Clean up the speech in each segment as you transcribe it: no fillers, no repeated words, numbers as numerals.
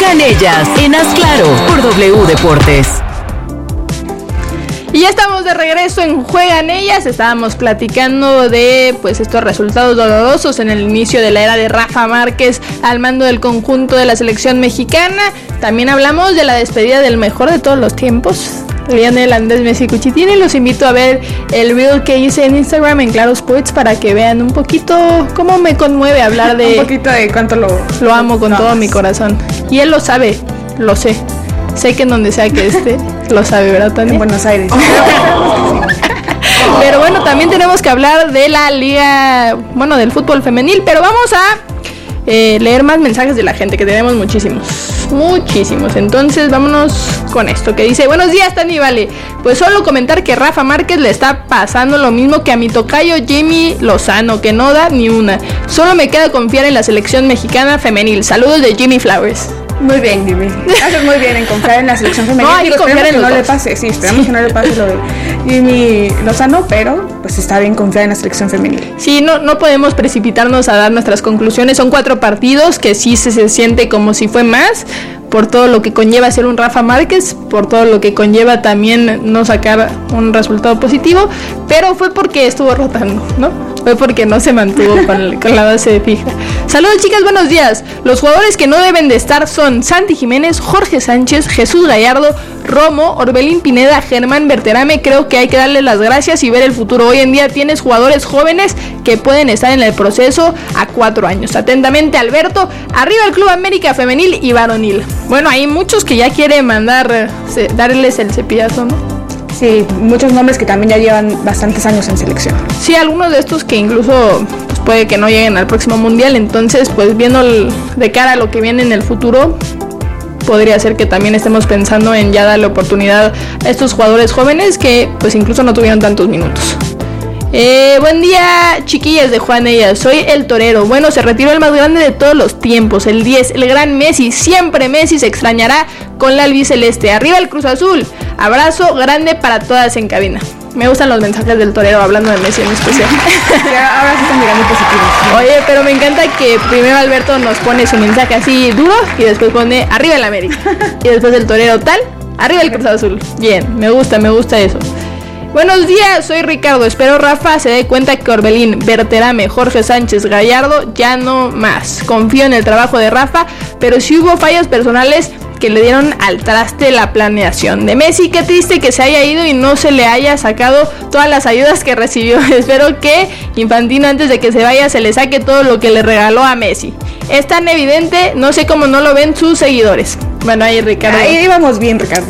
Juegan Ellas en Haz Claro por W Deportes. Y ya estamos de regreso en Juegan Ellas. Estábamos platicando de pues estos resultados dolorosos en el inicio de la era de Rafa Márquez al mando del conjunto de la selección mexicana. También hablamos de la despedida del mejor de todos los tiempos, Lionel Andrés Messi Cuchitini. Los invito a ver el reel que hice en Instagram en Claro Sports para que vean un poquito cómo me conmueve hablar de... un poquito de cuánto lo amo con todo mi corazón. Y él lo sabe, lo sé. Sé que en donde sea que esté, lo sabe, ¿verdad, Tania? En Buenos Aires. Pero bueno, también tenemos que hablar de la liga, bueno, del fútbol femenil, pero vamos a leer más mensajes de la gente, que tenemos muchísimos. Entonces vámonos con esto que dice: buenos días, Tani, vale. Pues solo comentar que Rafa Márquez le está pasando lo mismo que a mi tocayo Jimmy Lozano, que no da ni una. Solo me queda confiar en la selección mexicana femenil. Saludos de Jimmy Flowers. Muy bien, Jimmy. Haces muy bien en confiar en la selección femenil. No, hay que confiar en que los no dos. le pase. Sí, esperamos que no le pase lo de Jimmy Lozano, pero pues está bien confiar en la selección femenil. Sí, no podemos precipitarnos a dar nuestras conclusiones. Son 4 partidos que sí se siente como si fue más, por todo lo que conlleva ser un Rafa Márquez, por todo lo que conlleva también no sacar un resultado positivo, pero fue porque estuvo rotando, ¿no? Fue porque no se mantuvo con la base fija. Saludos, chicas, buenos días. Los jugadores que no deben de estar son Santi Jiménez, Jorge Sánchez, Jesús Gallardo, Romo, Orbelín Pineda, Germán Berterame. Creo que hay que darles las gracias y ver el futuro. Hoy en día tienes jugadores jóvenes que pueden estar en el proceso a 4 años. Atentamente, Alberto. Arriba el Club América femenil y varonil. Bueno, hay muchos que ya quieren darles el cepillazo, ¿no? Sí, muchos nombres que también ya llevan bastantes años en selección. Sí, algunos de estos que incluso pues, puede que no lleguen al próximo mundial. Entonces, pues viendo de cara a lo que viene en el futuro, podría ser que también estemos pensando en ya darle oportunidad a estos jugadores jóvenes que pues incluso no tuvieron tantos minutos. Buen día, chiquillas de Juegan Ellas. Soy el torero. Bueno, se retiró el más grande de todos los tiempos, el 10, el gran Messi. Siempre Messi se extrañará con la albiceleste. Arriba el Cruz Azul. Abrazo grande para todas en cabina. Me gustan los mensajes del torero hablando de Messi en especial. Ahora sí están llegando positivos. Oye, pero me encanta que primero Alberto nos pone su mensaje así duro y después pone arriba el América. Y después el torero tal, arriba el Cruz Azul. Bien, me gusta eso. Buenos días, soy Ricardo. Espero Rafa se dé cuenta que Orbelín, Berterame, Jorge Sánchez, Gallardo ya no más. Confío en el trabajo de Rafa, pero sí hubo fallas personales que le dieron al traste la planeación de Messi. Qué triste que se haya ido y no se le haya sacado todas las ayudas que recibió. Espero que Infantino antes de que se vaya se le saque todo lo que le regaló a Messi. Es tan evidente, no sé cómo no lo ven sus seguidores. Bueno, ahí Ricardo. Ahí íbamos bien, Ricardo.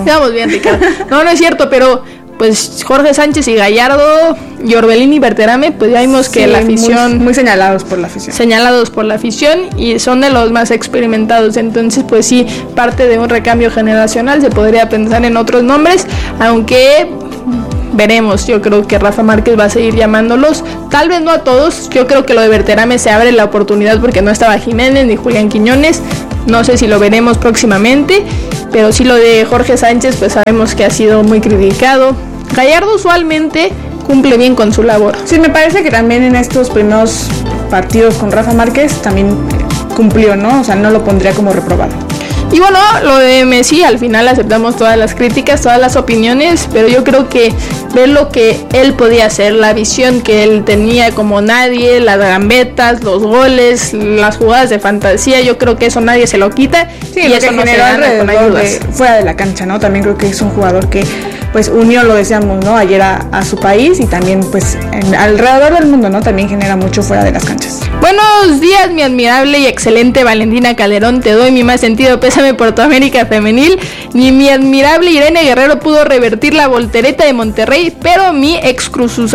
No es cierto, pero pues Jorge Sánchez y Gallardo y Orbelín y Berterame, pues ya vimos que la afición... Muy señalados por la afición. Señalados por la afición y son de los más experimentados. Entonces, pues sí, parte de un recambio generacional. Se podría pensar en otros nombres, aunque veremos. Yo creo que Rafa Márquez va a seguir llamándolos. Tal vez no a todos. Yo creo que lo de Berterame se abre la oportunidad porque no estaba Jiménez ni Julián Quiñones. No sé si lo veremos próximamente, pero sí lo de Jorge Sánchez, pues sabemos que ha sido muy criticado. Gallardo usualmente cumple bien con su labor. Sí, me parece que también en estos primeros partidos con Rafa Márquez también cumplió, ¿no? O sea, no lo pondría como reprobado. Y bueno, lo de Messi, al final aceptamos todas las críticas, todas las opiniones, pero yo creo que ver lo que él podía hacer, la visión que él tenía como nadie, las gambetas, los goles, las jugadas de fantasía, yo creo que eso nadie se lo quita. Sí, y lo eso que no se generó gana con ayudas. fuera de la cancha, ¿no? También creo que es un jugador que pues unió, lo decíamos, ¿no? Ayer a su país y también pues alrededor del mundo, ¿no? También genera mucho fuera de las canchas. Buenos días, mi admirable y excelente Valentina Calderón. Te doy mi más sentido pésame por tu América femenil. Ni mi admirable Irene Guerrero pudo revertir la voltereta de Monterrey, pero mi ex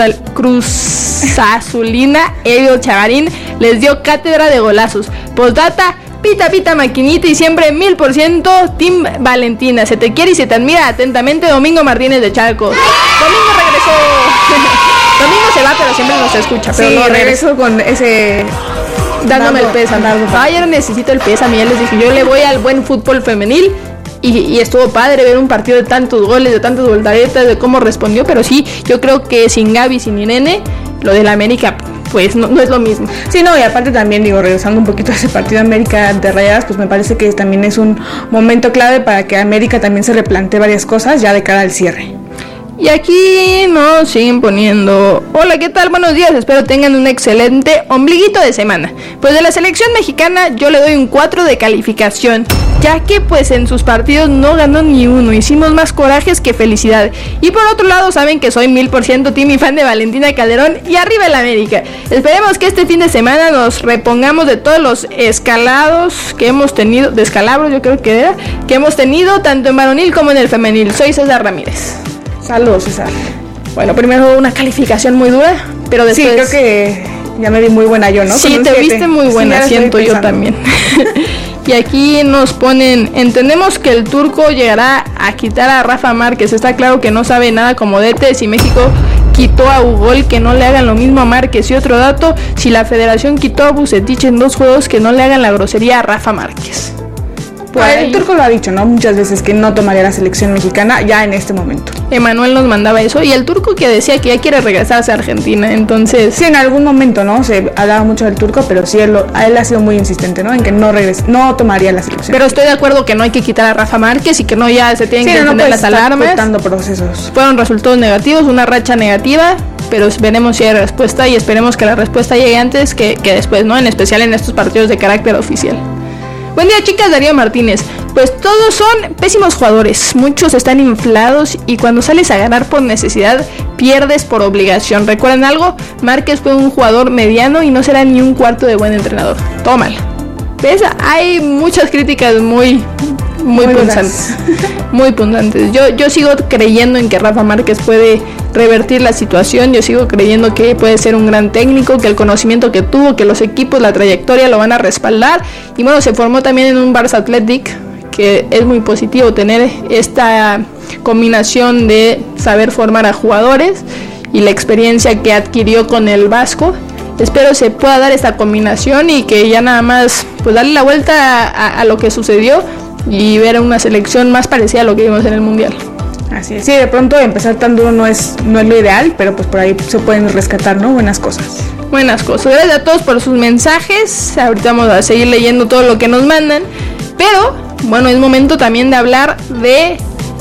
cruzazulina Elio Chavarín les dio cátedra de golazos. Postdata, pita pita maquinita y siempre 1000% Team Valentina. Se te quiere y se te admira atentamente, Domingo Martínez de Chalco. Domingo regresó. Domingo se va, pero siempre nos escucha. Pero sí, no regreso con ese... dándome el pésame. Ayer necesito el pésame. Ya les dije, yo le voy al buen fútbol femenil. Y estuvo padre ver un partido de tantos goles, de tantas voltaretas, de cómo respondió. Pero sí, yo creo que sin Gaby, sin Irene, lo del América pues no es lo mismo. Sí, no, y aparte también, regresando un poquito a ese partido América ante Rayadas, pues me parece que también es un momento clave para que América también se replantee varias cosas ya de cara al cierre. Y aquí nos siguen poniendo: hola, ¿qué tal? Buenos días, espero tengan un excelente ombliguito de semana. Pues de la selección mexicana yo le doy un 4 de calificación, ya que pues en sus partidos no ganó ni uno, hicimos más corajes que felicidad. Y por otro lado saben que soy 1000% team y fan de Valentina Calderón y arriba el América. Esperemos que este fin de semana nos repongamos de todos los escalados que hemos tenido, descalabros yo creo que era, que hemos tenido tanto en varonil como en el femenil. Soy César Ramírez. Saludos, César. Bueno, primero una calificación muy dura, pero después... Sí, creo que ya me vi muy buena yo, ¿no? Sí, te viste muy buena, sí, siento yo también. Y aquí nos ponen: entendemos que el turco llegará a quitar a Rafa Márquez. Está claro que no sabe nada como DT. Si México quitó a Ugol, que no le hagan lo mismo a Márquez. Y otro dato: si la federación quitó a Vucetich en 2 juegos, que no le hagan la grosería a Rafa Márquez. Pues el turco lo ha dicho, ¿no? Muchas veces que no tomaría la selección mexicana ya en este momento. Emanuel nos mandaba eso, y el turco que decía que ya quiere regresarse a Argentina, entonces... Sí, en algún momento, ¿no? Se hablaba mucho del turco, pero sí, él ha sido muy insistente, ¿no? En que no tomaría la selección. Pero estoy de acuerdo que no hay que quitar a Rafa Márquez y que no ya se tienen que encender las alarmas. Procesos. Fueron resultados negativos, una racha negativa, pero veremos si hay respuesta y esperemos que la respuesta llegue antes que después, ¿no? En especial en estos partidos de carácter oficial. Buen día, chicas. Darío Martínez. Pues todos son pésimos jugadores, muchos están inflados y cuando sales a ganar por necesidad, pierdes por obligación. ¿Recuerdan algo? Márquez fue un jugador mediano y no será ni un cuarto de buen entrenador. Todo mal. ¿Ves? Hay muchas críticas muy punzantes. Muy punzantes. Yo sigo creyendo en que Rafa Márquez puede revertir la situación. Yo sigo creyendo que puede ser un gran técnico, que el conocimiento que tuvo, que los equipos, la trayectoria lo van a respaldar. Y bueno, se formó también en un Barça Athletic, que es muy positivo tener esta combinación de saber formar a jugadores y la experiencia que adquirió con el Vasco. Espero se pueda dar esta combinación y que ya nada más pues darle la vuelta a lo que sucedió y ver una selección más parecida a lo que vimos en el Mundial. Así es, sí, de pronto empezar tan duro no es lo ideal, pero pues por ahí se pueden rescatar, ¿no? Buenas cosas. Gracias a todos por sus mensajes. Ahorita vamos a seguir leyendo todo lo que nos mandan, pero bueno, es momento también de hablar de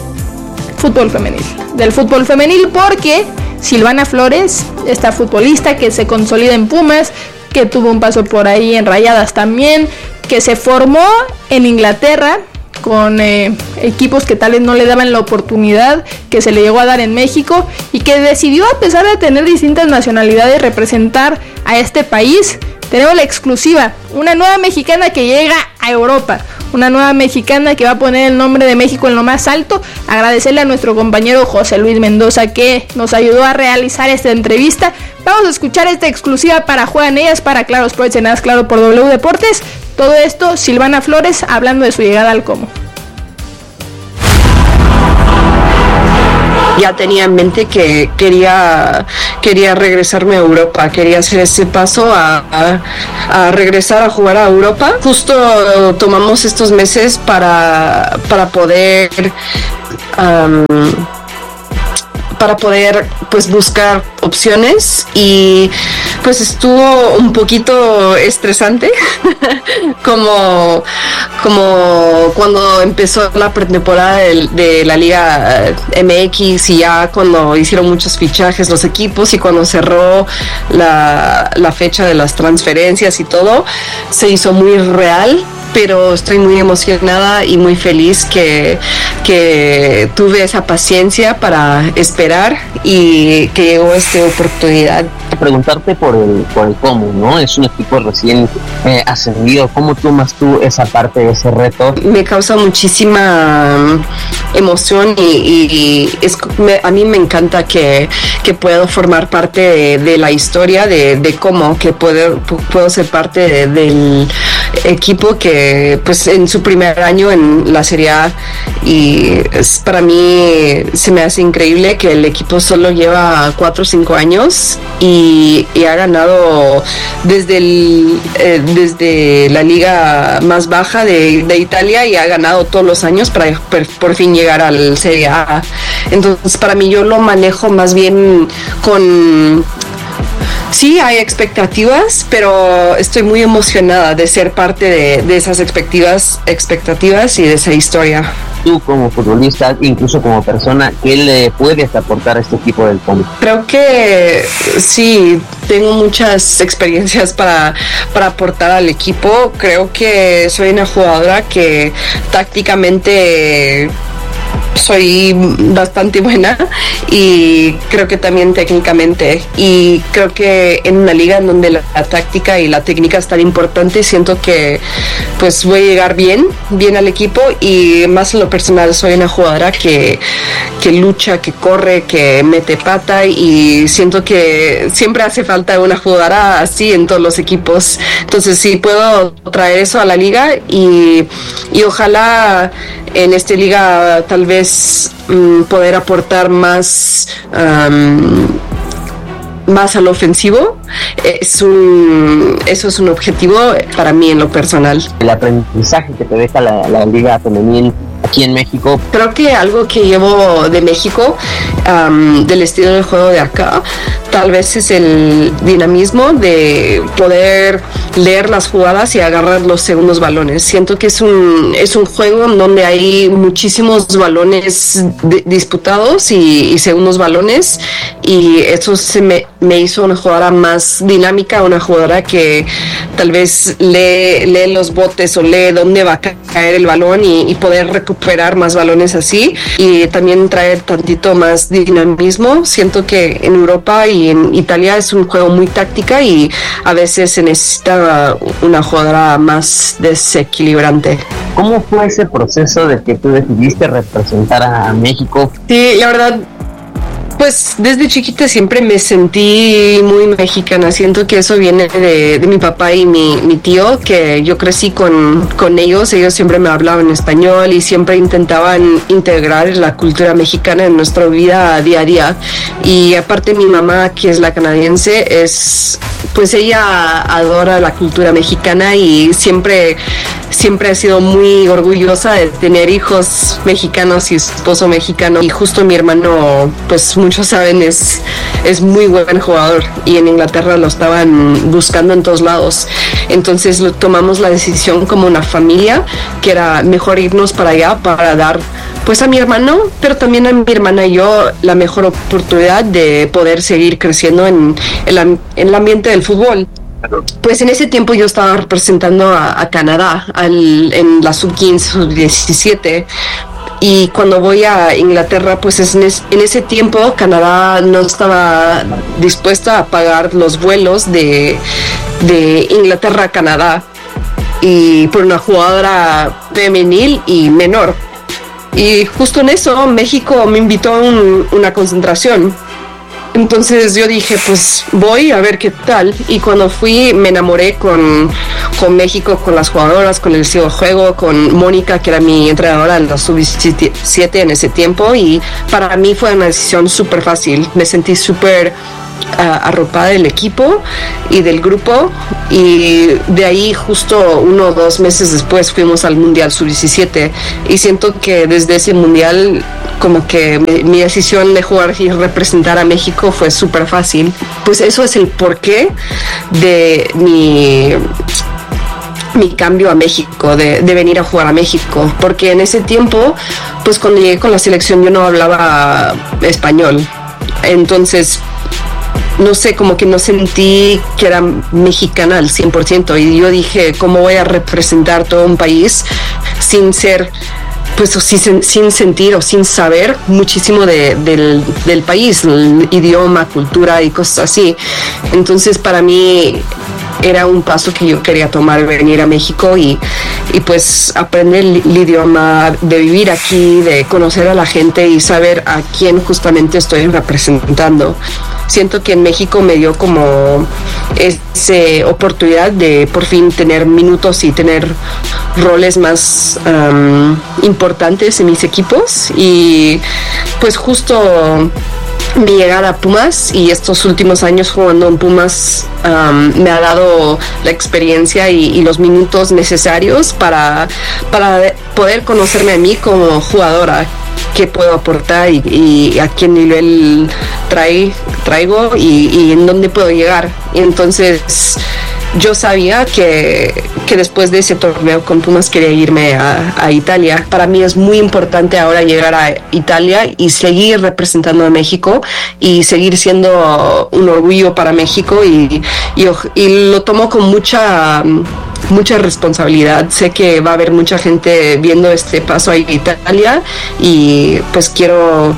fútbol femenil. Del fútbol femenil, porque Silvana Flores, esta futbolista que se consolida en Pumas, que tuvo un paso por ahí en Rayadas también, que se formó en Inglaterra con equipos que tal vez no le daban la oportunidad que se le llegó a dar en México, y que decidió, a pesar de tener distintas nacionalidades, representar a este país. Tenemos la exclusiva, una nueva mexicana que llega a Europa, una nueva mexicana que va a poner el nombre de México en lo más alto. Agradecerle a nuestro compañero José Luis Mendoza que nos ayudó a realizar esta entrevista. Vamos a escuchar esta exclusiva para Juegan Ellas, para Claro Sports en As Claro por W Deportes. Todo esto, Silvana Flores hablando de su llegada al Como. Ya tenía en mente que quería regresarme a Europa, quería hacer ese paso a regresar a jugar a Europa. Justo tomamos estos meses para poder pues buscar opciones, y pues estuvo un poquito estresante como cuando empezó la pretemporada de la Liga MX, y ya cuando hicieron muchos fichajes los equipos, y cuando cerró la fecha de las transferencias y todo, se hizo muy real. Pero estoy muy emocionada y muy feliz que tuve esa paciencia para esperar y que llegó esta oportunidad. Preguntarte por el cómo, ¿no? Es un equipo recién ascendido. ¿Cómo tomas tú esa parte de ese reto? Me causa muchísima emoción y a mí me encanta que puedo formar parte de la historia de cómo que puedo ser parte del equipo que pues en su primer año en la Serie A, y para mí se me hace increíble que el equipo solo lleva 4 o 5 años y ha ganado desde la liga más baja de Italia, y ha ganado todos los años para por fin llegar al Serie A. Entonces para mí yo lo manejo más bien Sí, hay expectativas, pero estoy muy emocionada de ser parte de esas expectativas y de esa historia. Tú como futbolista, incluso como persona, ¿qué le puedes aportar a este equipo del POM? Creo que sí, tengo muchas experiencias para aportar al equipo. Creo que soy una jugadora que tácticamente soy bastante buena y creo que también técnicamente, y creo que en una liga en donde la táctica y la técnica es tan importante, siento que pues voy a llegar bien al equipo, y más en lo personal soy una jugadora que lucha, que corre, que mete pata, y siento que siempre hace falta una jugadora así en todos los equipos. Entonces sí, puedo traer eso a la liga y ojalá en esta liga tal vez poder aportar más al ofensivo. Eso es un objetivo para mí en lo personal. El aprendizaje que te deja la liga femenil aquí en México. Creo que algo que llevo de México, del estilo de juego de acá, tal vez es el dinamismo de poder leer las jugadas y agarrar los segundos balones. Siento que es un juego en donde hay muchísimos balones disputados y segundos balones, y eso me hizo una jugadora más dinámica, una jugadora que tal vez lee los botes o lee dónde va a caer el balón y poder recuperar más balones así, y también traer tantito más dinamismo. Siento que en Europa y en Italia es un juego muy táctica y a veces se necesita una jugadora más desequilibrante. ¿Cómo fue ese proceso de que tú decidiste representar a México? Sí, la verdad, pues desde chiquita siempre me sentí muy mexicana. Siento que eso viene de mi papá y mi tío, que yo crecí con ellos. Ellos siempre me hablaban español y siempre intentaban integrar la cultura mexicana en nuestra vida día a día. Y aparte mi mamá, que es la canadiense, pues ella adora la cultura mexicana y siempre ha sido muy orgullosa de tener hijos mexicanos y esposo mexicano. Y justo mi hermano, pues muchos saben, es muy buen jugador, y en Inglaterra lo estaban buscando en todos lados. Entonces tomamos la decisión como una familia que era mejor irnos para allá para dar pues a mi hermano, pero también a mi hermana y yo, la mejor oportunidad de poder seguir creciendo en el ambiente del fútbol. Pues en ese tiempo yo estaba representando a Canadá en la sub-15, sub-17, y cuando voy a Inglaterra, pues en ese tiempo Canadá no estaba dispuesta a pagar los vuelos de Inglaterra a Canadá, y por una jugadora femenil y menor. Y justo en eso México me invitó a una concentración. Entonces yo dije, pues voy a ver qué tal. Y cuando fui me enamoré con México, con las jugadoras, con el estilo de juego, con Mónica, que era mi entrenadora en la sub-17 en ese tiempo. Y para mí fue una decisión súper fácil. Me sentí súper arropada del equipo y del grupo, y de ahí justo 1 o 2 meses después fuimos al Mundial Sub-17, y siento que desde ese Mundial como que mi decisión de jugar y representar a México fue súper fácil. Pues eso es el porqué de mi cambio a México, de venir a jugar a México, porque en ese tiempo, pues cuando llegué con la selección yo no hablaba español, entonces no sé, como que no sentí que era mexicana al 100%, y yo dije, ¿cómo voy a representar todo un país sin ser, pues sin sentir o sin saber muchísimo del país, el idioma, cultura y cosas así? Entonces para mí era un paso que yo quería tomar, venir a México y pues aprender el idioma, de vivir aquí, de conocer a la gente y saber a quién justamente estoy representando. Siento que en México me dio como esa oportunidad de por fin tener minutos y tener roles más importantes en mis equipos, y pues justo mi llegada a Pumas y estos últimos años jugando en Pumas me ha dado la experiencia y los minutos necesarios para poder conocerme a mí como jugadora, qué puedo aportar y a qué nivel traigo y en dónde puedo llegar. Y entonces yo sabía que después de ese torneo con Pumas quería irme a Italia. Para mí es muy importante ahora llegar a Italia y seguir representando a México y seguir siendo un orgullo para México y lo tomo con mucha responsabilidad. Sé que va a haber mucha gente viendo este paso a Italia y pues quiero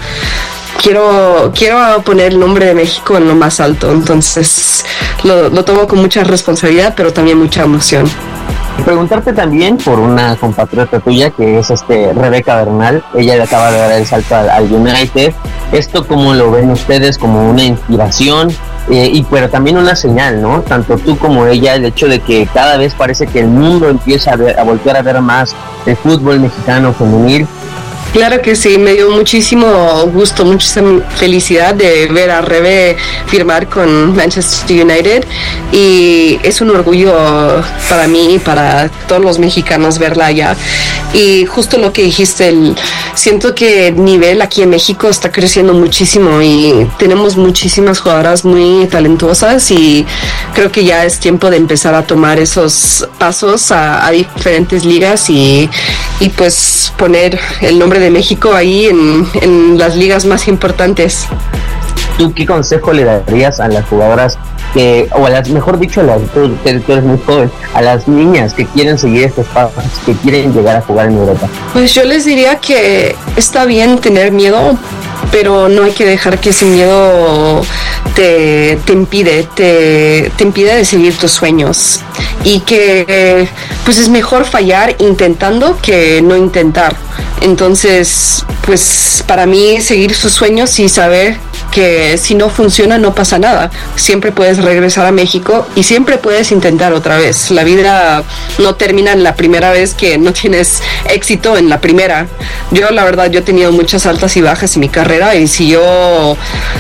poner el nombre de México en lo más alto, entonces lo tomo con mucha responsabilidad, pero también mucha emoción. Preguntarte también por una compatriota tuya que es Rebeca Bernal. Ella le acaba de dar el salto al United. ¿Esto cómo lo ven ustedes? ¿Como una inspiración? Pero también una señal, ¿no? Tanto tú como ella, el hecho de que cada vez parece que el mundo empieza a voltear a ver más el fútbol mexicano femenil. Claro que sí, me dio muchísimo gusto, mucha felicidad de ver a Rebe firmar con Manchester United y es un orgullo para mí y para todos los mexicanos verla allá. Y justo lo que dijiste, siento que el nivel aquí en México está creciendo muchísimo y tenemos muchísimas jugadoras muy talentosas y creo que ya es tiempo de empezar a tomar esos pasos a diferentes ligas y pues poner el nombre de México ahí en las ligas más importantes. ¿Tú qué consejo le darías a las jugadoras mejor dicho, tú eres muy joven, a las niñas que quieren seguir estos pasos, que quieren llegar a jugar en Europa? Pues yo les diría que está bien tener miedo, pero no hay que dejar que ese miedo te impide de seguir tus sueños y que pues es mejor fallar intentando que no intentar. Entonces, pues para mí seguir sus sueños y saber que si no funciona no pasa nada. Siempre puedes regresar a México y siempre puedes intentar otra vez. La vida no termina en la primera vez que no tienes éxito en la primera. Yo la verdad, yo he tenido muchas altas y bajas en mi carrera y si yo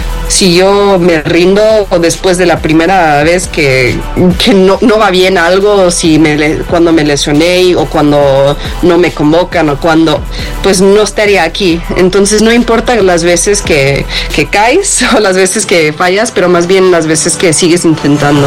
me rindo después de la primera vez que no va bien algo, cuando me lesioné o cuando no me convocan o cuando pues no estaría aquí. Entonces no importa las veces que caes o las veces que fallas, pero más bien las veces que sigues intentando.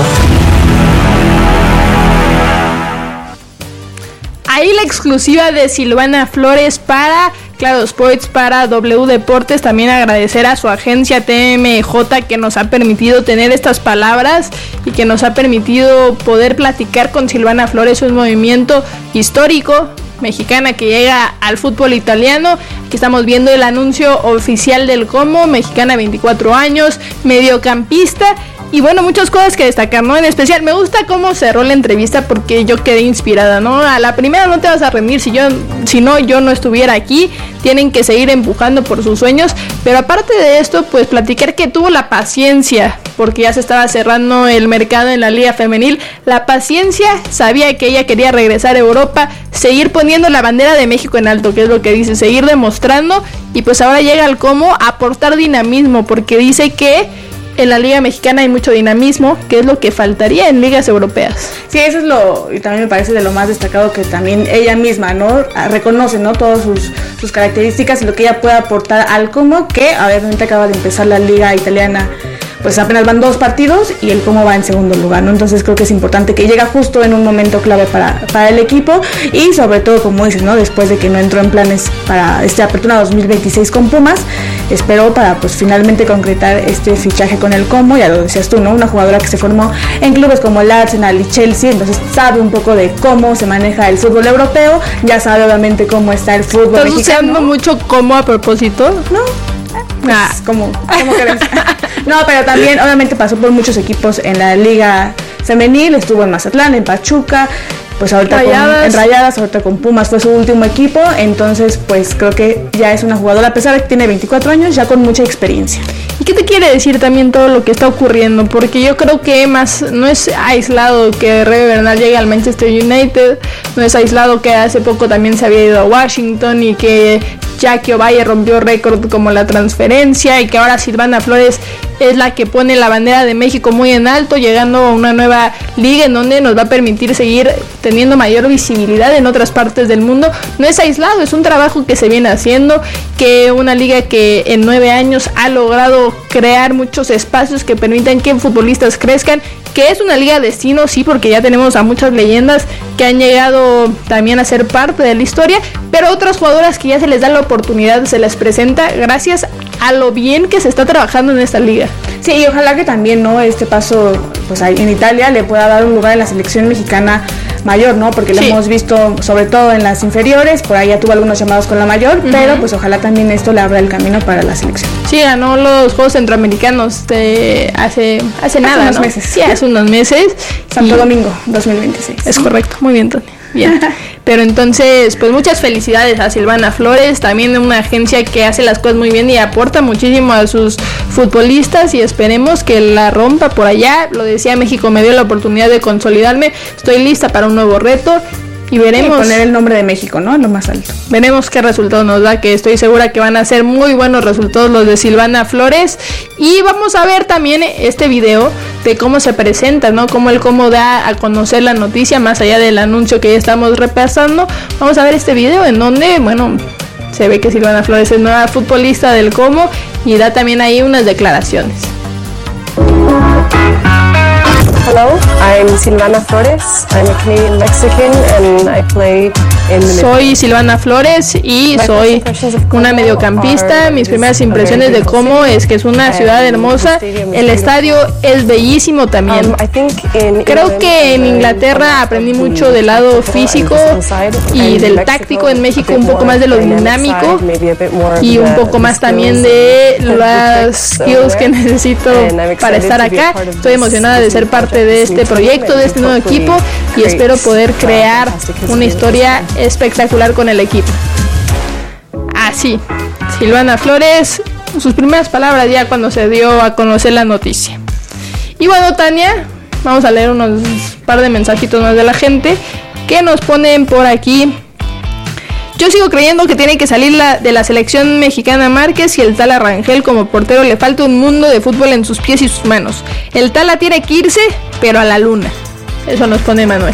Ahí la exclusiva de Silvana Flores para Claro Sports, para W Deportes. También agradecer a su agencia TMJ que nos ha permitido tener estas palabras y que nos ha permitido poder platicar con Silvana Flores, un movimiento histórico mexicana que llega al fútbol italiano. Aquí estamos viendo el anuncio oficial del Como, mexicana, 24 años, mediocampista. Y bueno, muchas cosas que destacar, ¿no? En especial, me gusta cómo cerró la entrevista porque yo quedé inspirada, ¿no? A la primera no te vas a rendir, si no, yo no estuviera aquí. Tienen que seguir empujando por sus sueños. Pero aparte de esto, pues platicar que tuvo la paciencia, porque ya se estaba cerrando el mercado en la liga femenil. La paciencia, sabía que ella quería regresar a Europa, seguir poniendo la bandera de México en alto, que es lo que dice, seguir demostrando. Y pues ahora llega al Como aportar dinamismo, porque dice que en la liga mexicana hay mucho dinamismo, que es lo que faltaría en ligas europeas. Sí, eso es y también me parece de lo más destacado, que también ella misma, ¿no? Reconoce, ¿no? Todas sus características y lo que ella puede aportar al Como, que obviamente acaba de empezar la liga italiana, pues apenas van 2 partidos y el Como va en segundo lugar, ¿no? Entonces creo que es importante que llega justo en un momento clave para el equipo y sobre todo, como dices, ¿no? Después de que no entró en planes para apertura 2026 con Pumas, esperó para pues finalmente concretar este fichaje con el Como. Ya lo decías tú, ¿no? Una jugadora que se formó en clubes como el Arsenal y Chelsea, entonces sabe un poco de cómo se maneja el fútbol europeo, ya sabe obviamente cómo está el fútbol mexicano. ¿Estás usando mucho Como a propósito? No. Pues, ¿cómo crees? No, pero también obviamente pasó por muchos equipos en la liga femenil, estuvo en Mazatlán, en Pachuca, pues ahorita en Rayadas, ahorita con Pumas fue su último equipo, entonces pues creo que ya es una jugadora, a pesar de que tiene 24 años, ya con mucha experiencia. ¿Y qué te quiere decir también todo lo que está ocurriendo? Porque yo creo que no es aislado que Rebe Bernal llegue al Manchester United, no es aislado que hace poco también se había ido a Washington y que Jackie Ovalle rompió récord como la transferencia y que ahora Silvana Flores es la que pone la bandera de México muy en alto, llegando a una nueva liga en donde nos va a permitir seguir teniendo mayor visibilidad en otras partes del mundo. No es aislado, es un trabajo que se viene haciendo, que una liga que en 9 años ha logrado crear muchos espacios que permitan que futbolistas crezcan, que es una liga destino, sí, porque ya tenemos a muchas leyendas que han llegado también a ser parte de la historia, pero otras jugadoras que ya se les da la oportunidad, se les presenta gracias a lo bien que se está trabajando en esta liga. Sí, y ojalá que también, ¿no?, este paso pues en Italia le pueda dar un lugar en la selección mexicana mayor, ¿no? Porque lo hemos visto sobre todo en las inferiores, por ahí ya tuvo algunos llamados con la mayor, pero pues ojalá también esto le abra el camino para la selección. Sí, ganó los Juegos Centroamericanos hace nada, unos ¿no? meses. Sí, hace unos meses. Santo Domingo, 2026. Es correcto, muy bien, Tony. Bien. Pero entonces, pues muchas felicidades a Silvana Flores, también una agencia que hace las cosas muy bien y aporta muchísimo a sus futbolistas, y esperemos que la rompa por allá. Lo decía, México me dio la oportunidad de consolidarme, estoy lista para un nuevo reto. Y veremos. Poner el nombre de México, ¿no?, en lo más alto. Veremos qué resultado nos da, que estoy segura que van a ser muy buenos resultados los de Silvana Flores. Y vamos a ver también este video de cómo se presenta, ¿no? Cómo da a conocer la noticia, más allá del anuncio que ya estamos repasando. Vamos a ver este video en donde, bueno, se ve que Silvana Flores es nueva futbolista del Como y da también ahí unas declaraciones. Hello, I'm Silvana Flores. I'm a Canadian Mexican and I play in the Soy Silvana Flores y soy una mediocampista. Mis primeras impresiones de Como es que es una ciudad hermosa. El estadio es bellísimo también. Creo que en Inglaterra aprendí mucho del lado físico y del táctico. En México un poco más de lo dinámico y un poco más también de las skills que necesito para estar acá. Estoy emocionada de ser parte de este proyecto, de este nuevo equipo, y espero poder crear una historia espectacular con el equipo. Así, Silvana Flores, sus primeras palabras ya cuando se dio a conocer la noticia. Y bueno, Tania, vamos a leer unos par de mensajitos más de la gente que nos ponen por aquí. Yo sigo creyendo que tiene que salir de la selección mexicana Márquez, y el Tala Rangel como portero le falta un mundo de fútbol en sus pies y sus manos. El Tala tiene que irse, pero a la luna. Eso nos pone Manuel.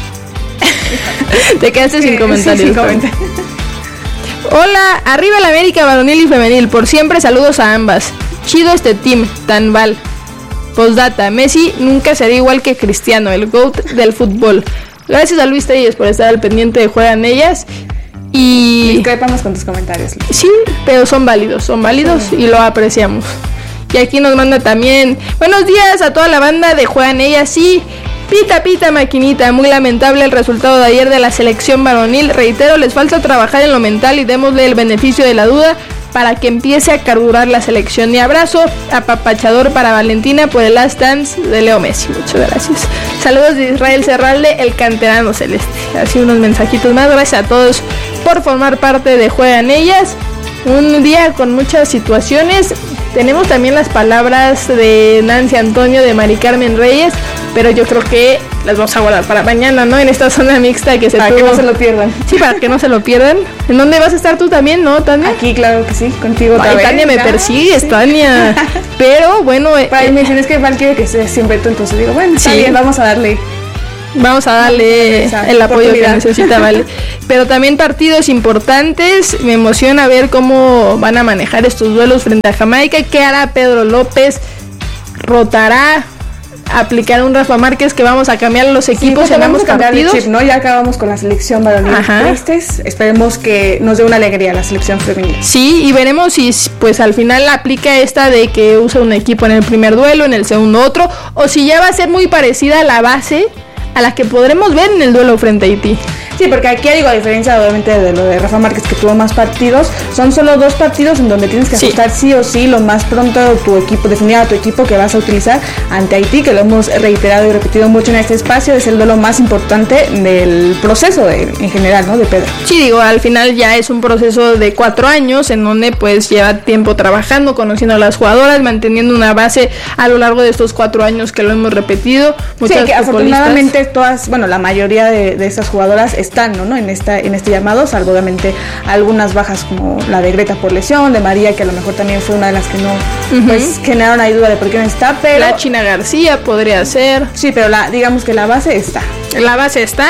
Te quedaste sin comentarios. Sin comentarios. Hola, arriba la América varonil y femenil. Por siempre, saludos a ambas. Chido este team, tan val. Postdata, Messi nunca será igual que Cristiano, el GOAT del fútbol. Gracias a Luis Telles por estar al pendiente de Juegan Ellas. Y discrepamos con tus comentarios. Sí, pero son válidos y lo apreciamos. Y aquí nos manda también: buenos días a toda la banda de Juegan Ellas. Sí, pita maquinita, muy lamentable el resultado de ayer de la selección varonil. Reitero, les falta trabajar en lo mental y démosle el beneficio de la duda para que empiece a carburar la selección. Y abrazo apapachador para Valentina por el Last Dance de Leo Messi. Muchas gracias. Saludos de Israel Serralde, el canterano celeste. Así unos mensajitos más. Gracias a todos por formar parte de Juegan Ellas. Un día con muchas situaciones. Tenemos también las palabras de Nancy Antonio, de Mari Carmen Reyes, pero yo creo que las vamos a guardar para mañana, ¿no? En esta zona mixta que se para que no se lo pierdan. Sí, para que no se lo pierdan. ¿En dónde vas a estar tú también, no, Tania? Aquí, claro que sí, contigo otra vez. Tania, me persigues, sí. Tania. Pero bueno, para me dicen, es que Val quiere que sea siempre tú, entonces digo, bueno, está bien, vamos a darle el apoyo que necesita, vale. Pero también partidos importantes. Me emociona ver cómo van a manejar estos duelos frente a Jamaica. ¿Qué hará Pedro López? ¿Rotará? ¿Aplicar un Rafa Márquez que vamos a cambiar los equipos en ambos partidos? Chip, ¿no? Ya acabamos con la selección varonil tristes. Esperemos que nos dé una alegría la selección femenil. Sí, y veremos si pues al final aplica esta de que usa un equipo en el primer duelo, en el segundo otro, o si ya va a ser muy parecida a la base a la que podremos ver en el duelo frente a Haití. Sí, porque aquí digo, a diferencia obviamente de lo de Rafa Márquez, que tuvo más partidos, son solo 2 partidos en donde tienes que ajustar sí o sí lo más pronto tu equipo, definir a tu equipo que vas a utilizar ante Haití, que lo hemos reiterado y repetido mucho en este espacio. Es el duelo más importante del proceso en general, ¿no? De Pedro. Sí, digo, al final ya es un proceso de 4 años en donde pues lleva tiempo trabajando, conociendo a las jugadoras, manteniendo una base a lo largo de estos 4 años que lo hemos repetido. Muchas que afortunadamente todas, bueno, la mayoría de estas jugadoras están, ¿no? en este llamado, salvo obviamente algunas bajas como la de Greta por lesión, de María, que a lo mejor también fue una de las que no pues generaron ahí duda de por qué no está, pero la China García podría ser. Sí, pero digamos que la base está. La base está.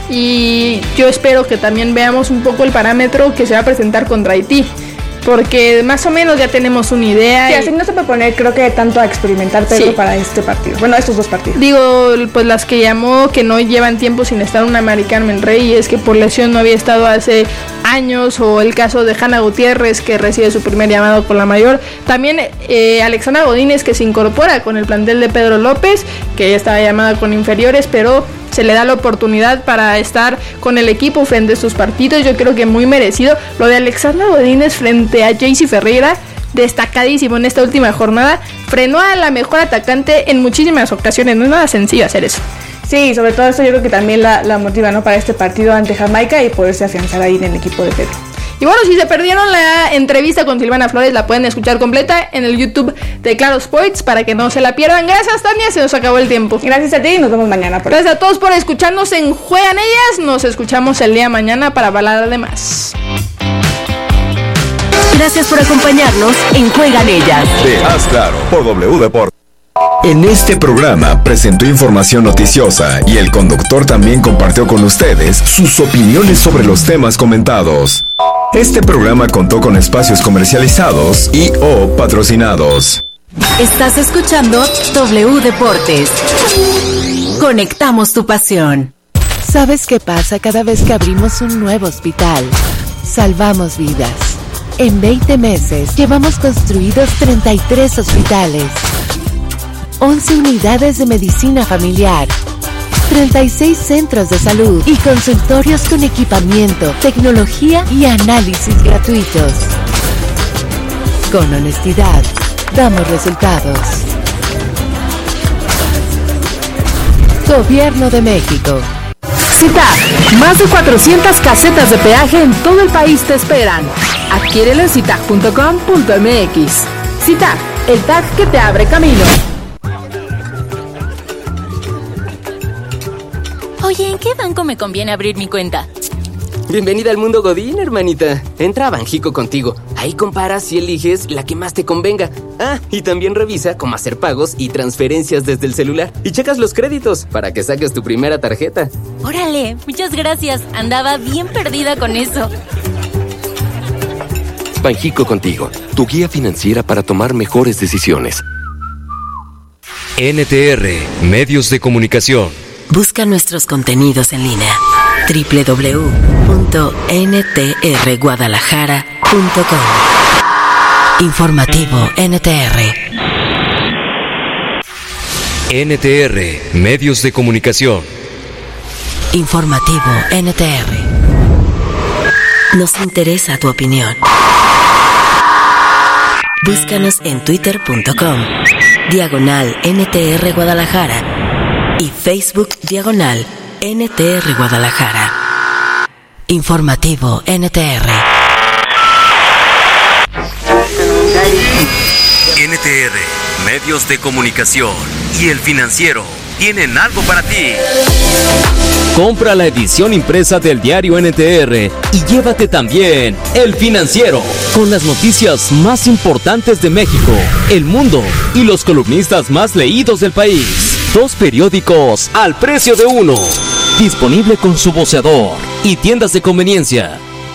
y yo espero que también veamos un poco el parámetro que se va a presentar contra Haití, porque más o menos ya tenemos una idea. Sí, así no se puede poner, creo que tanto a experimentar Pedro Sí. para este partido. Bueno, estos dos partidos. Digo, pues las que llamó que no llevan tiempo sin estar una Mari Carmen Rey, es que por lesión no había estado hace años, o el caso de Hanna Gutiérrez, que recibe su primer llamado con la mayor. También Alexandra Godínez, que se incorpora con el plantel de Pedro López, que ya estaba llamada con inferiores, pero se le da la oportunidad para estar con el equipo frente a estos partidos. Yo creo que muy merecido. Lo de Alexandra Godínez frente a Jaycee Ferreira, destacadísimo en esta última jornada. Frenó a la mejor atacante en muchísimas ocasiones. No es nada sencillo hacer eso. Sí, sobre todo eso yo creo que también la motiva, ¿no?, para este partido ante Jamaica y poderse afianzar ahí en el equipo de Pedro. Y bueno, si se perdieron la entrevista con Silvana Flores, la pueden escuchar completa en el YouTube de Claro Sports para que no se la pierdan. Gracias, Tania, se nos acabó el tiempo. Gracias a ti y nos vemos mañana. Gracias a todos por escucharnos en Juegan Ellas. Nos escuchamos el día de mañana para hablar de más. Gracias por acompañarnos en Juegan Ellas. De Haz Claro por W Deportes. En este programa presentó información noticiosa y el conductor también compartió con ustedes sus opiniones sobre los temas comentados. Este programa contó con espacios comercializados y o patrocinados. Estás escuchando W Deportes. Conectamos tu pasión. ¿Sabes qué pasa cada vez que abrimos un nuevo hospital? Salvamos vidas. En 20 meses llevamos construidos 33 hospitales, 11 unidades de medicina familiar, 36 centros de salud y consultorios con equipamiento, tecnología y análisis gratuitos. Con honestidad, damos resultados. Gobierno de México. CITAG, más de 400 casetas de peaje en todo el país te esperan. Adquiérelo en citag.com.mx. CITAG, el tag que te abre camino. Oye, ¿en qué banco me conviene abrir mi cuenta? Bienvenida al mundo Godín, hermanita. Entra a Banjico contigo. Ahí comparas y eliges la que más te convenga. Ah, y también revisa cómo hacer pagos y transferencias desde el celular. Y checas los créditos para que saques tu primera tarjeta. Órale, muchas gracias. Andaba bien perdida con eso. Banjico contigo, tu guía financiera para tomar mejores decisiones. NTR, Medios de Comunicación. Busca nuestros contenidos en línea. www.ntrguadalajara.com. Informativo NTR. NTR, Medios de Comunicación. Informativo NTR. Nos interesa tu opinión. Búscanos en twitter.com/NTR Guadalajara y Facebook /NTR Guadalajara. Informativo NTR. NTR, Medios de Comunicación y El Financiero tienen algo para ti. Compra la edición impresa del diario NTR y llévate también El Financiero, con las noticias más importantes de México, el mundo y los columnistas más leídos del país. 2 periódicos al precio de uno. Disponible con su voceador y tiendas de conveniencia.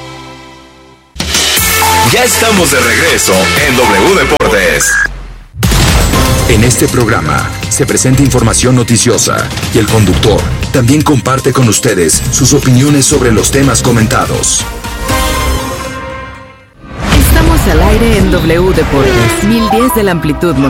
Ya estamos de regreso en W Deportes. En este programa se presenta información noticiosa y el conductor también comparte con ustedes sus opiniones sobre los temas comentados. Estamos al aire en W Deportes, 1010 de la amplitud.